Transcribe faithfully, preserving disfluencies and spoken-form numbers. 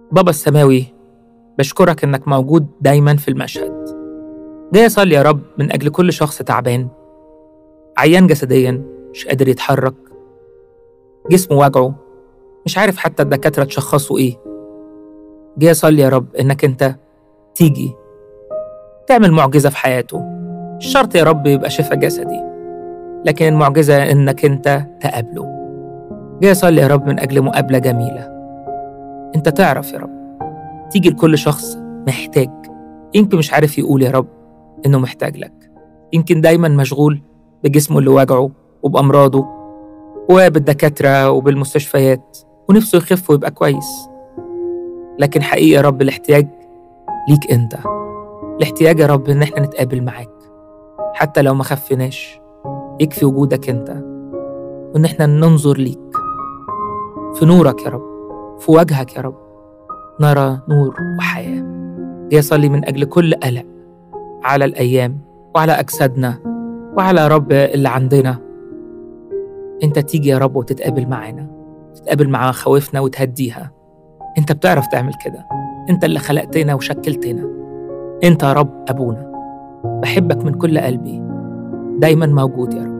بابا السماوي، بشكرك إنك موجود دايما في المشهد. جاي أصلي يا رب من أجل كل شخص تعبان، عيان جسديا، مش قادر يتحرك، جسمه وجعه، مش عارف حتى الدكاترة تشخصوا إيه. جاي أصلي يا رب إنك أنت تيجي تعمل معجزة في حياته. مش شرط يا رب يبقى شفاء جسدي، لكن المعجزة إنك أنت تقابله. جاي أصلي يا رب من أجل مقابلة جميلة. أنت تعرف يا رب تيجي لكل شخص محتاج، يمكن مش عارف يقول يا رب إنه محتاج لك، يمكن دايما مشغول بجسمه اللي وجعه وبأمراضه وبالدكاترة وبالمستشفيات، ونفسه يخف ويبقى كويس. لكن حقيقي يا رب الاحتياج ليك أنت، الاحتياج يا رب إن احنا نتقابل معاك حتى لو ما خفناش. يكفي وجودك أنت، وإن احنا ننظر ليك في نورك يا رب، في وجهك يا رب نرى نور وحياة. جاي أصلي من أجل كل قلق على الأيام وعلى أجسادنا وعلى يا رب اللي عندنا. أنت تيجي يا رب وتتقابل معانا، تتقابل مع خوفنا وتهديها. أنت بتعرف تعمل كده، أنت اللي خلقتنا وشكلتنا. أنت يا رب أبونا، بحبك من كل قلبي، دايما موجود يا رب.